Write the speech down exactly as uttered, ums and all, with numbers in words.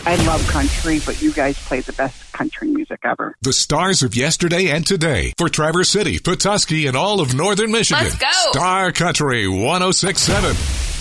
I love country, but you guys play the best country music ever. The stars of yesterday and today for Traverse City, Petoskey, and all of northern Michigan. Let's go. Star Country one oh six point seven.